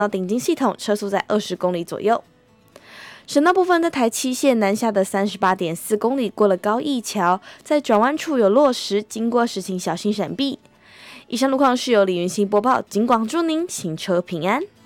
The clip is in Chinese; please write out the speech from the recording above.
到顶金系统，车速在20公里左右。省道部分，在台七线南下的38.4公里过了高义桥，在转弯处有落石，经过时请小心闪避。以上路况是由李云熙播报，警广祝您行车平安。